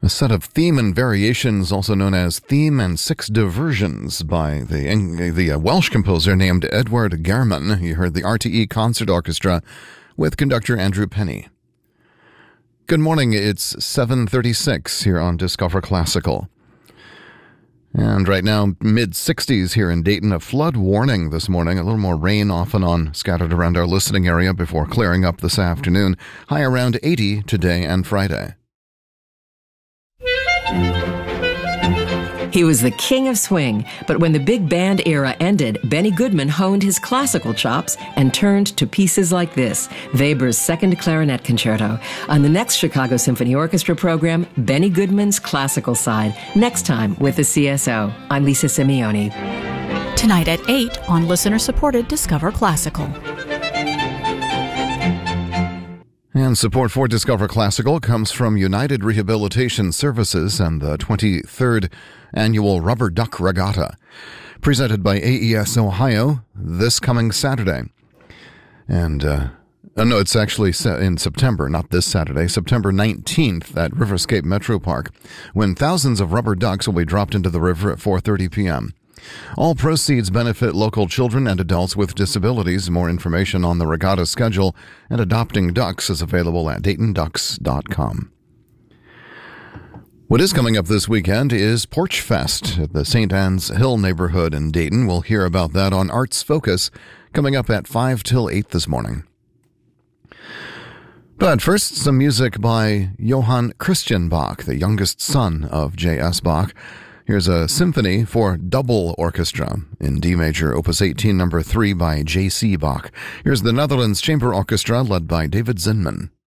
A set of theme and variations, also known as Theme and Six Diversions, by the Welsh composer named Edward German. You heard the RTE Concert Orchestra with conductor Andrew Penny. Good morning, it's 7:36 here on Discover Classical. And right now, mid-60s here in Dayton, a flood warning this morning. A little more rain off and on scattered around our listening area before clearing up this afternoon. High around 80 today and Friday. He was the king of swing, but when the big band era ended, Benny Goodman honed his classical chops and turned to pieces like this, Weber's Second Clarinet Concerto. On the next Chicago Symphony Orchestra program, Benny Goodman's classical side, next time with the CSO. I'm Lisa Simeoni. Tonight at 8 on listener-supported Discover Classical. And support for Discover Classical comes from United Rehabilitation Services and the 23rd Annual Rubber Duck Regatta, presented by AES Ohio this coming Saturday. And, no, it's actually in September, not this Saturday, September 19th at Riverscape Metro Park, when thousands of rubber ducks will be dropped into the river at 4:30 p.m. All proceeds benefit local children and adults with disabilities. More information on the regatta schedule and adopting ducks is available at DaytonDucks.com. What is coming up this weekend is Porch Fest at the St. Anne's Hill neighborhood in Dayton. We'll hear about that on Arts Focus coming up at 5 till 8 this morning. But first, some music by Johann Christian Bach, the youngest son of J.S. Bach. Here's a symphony for double orchestra in D major, Opus 18, number 3 by J.C. Bach. Here's the Netherlands Chamber Orchestra led by David Zinman.